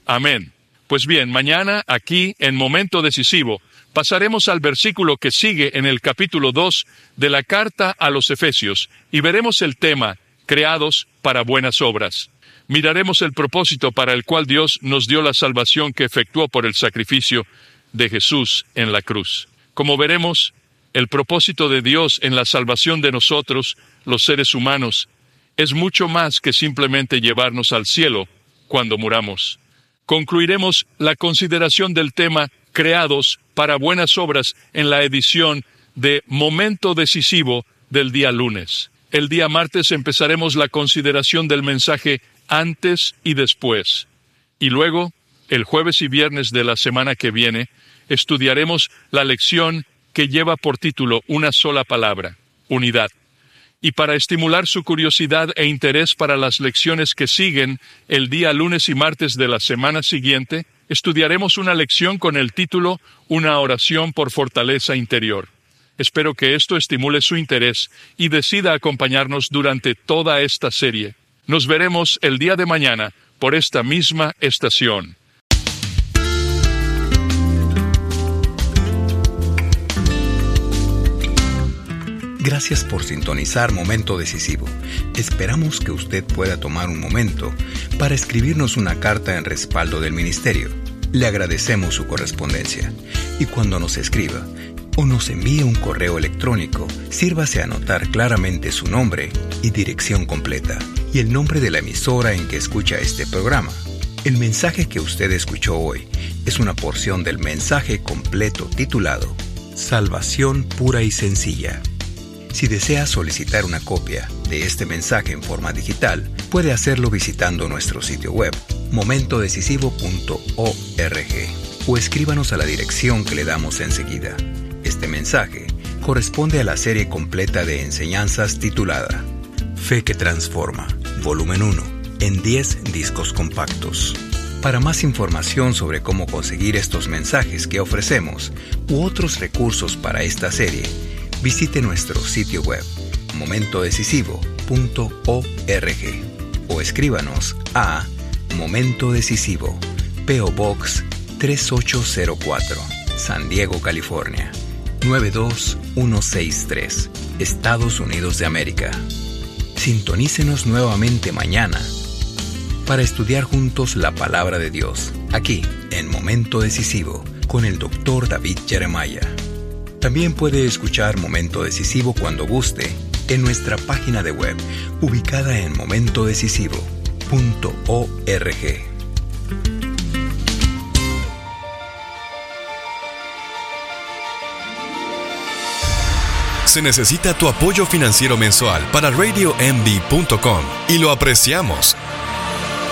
Amén. Pues bien, mañana, aquí, en Momento Decisivo, pasaremos al versículo que sigue en el capítulo 2 de la carta a los Efesios y veremos el tema, creados para buenas obras. Miraremos el propósito para el cual Dios nos dio la salvación que efectuó por el sacrificio de Jesús en la cruz. Como veremos, el propósito de Dios en la salvación de nosotros, los seres humanos, es mucho más que simplemente llevarnos al cielo cuando muramos. Concluiremos la consideración del tema creados para buenas obras en la edición de Momento Decisivo del día lunes. El día martes empezaremos la consideración del mensaje antes y después. Y luego, el jueves y viernes de la semana que viene, estudiaremos la lección que lleva por título una sola palabra, unidad. Y para estimular su curiosidad e interés para las lecciones que siguen el día lunes y martes de la semana siguiente, estudiaremos una lección con el título Una oración por fortaleza interior. Espero que esto estimule su interés y decida acompañarnos durante toda esta serie. Nos veremos el día de mañana por esta misma estación. Gracias por sintonizar Momento Decisivo. Esperamos que usted pueda tomar un momento para escribirnos una carta en respaldo del ministerio. Le agradecemos su correspondencia. Y cuando nos escriba o nos envíe un correo electrónico, sírvase a anotar claramente su nombre y dirección completa y el nombre de la emisora en que escucha este programa. El mensaje que usted escuchó hoy es una porción del mensaje completo titulado Salvación pura y sencilla. Si desea solicitar una copia de este mensaje en forma digital, puede hacerlo visitando nuestro sitio web, momentodecisivo.org, o escríbanos a la dirección que le damos enseguida. Este mensaje corresponde a la serie completa de enseñanzas titulada Fe que Transforma, volumen 1, en 10 discos compactos. Para más información sobre cómo conseguir estos mensajes que ofrecemos u otros recursos para esta serie, visite nuestro sitio web, momentodecisivo.org, o escríbanos a Momento Decisivo, P.O. Box 3804, San Diego, California, 92163, Estados Unidos de América. Sintonícenos nuevamente mañana para estudiar juntos la Palabra de Dios, aquí en Momento Decisivo, con el Dr. David Jeremiah. También puede escuchar Momento Decisivo cuando guste en nuestra página de web, ubicada en momentodecisivo.org. Se necesita tu apoyo financiero mensual para RadioMD.com y lo apreciamos.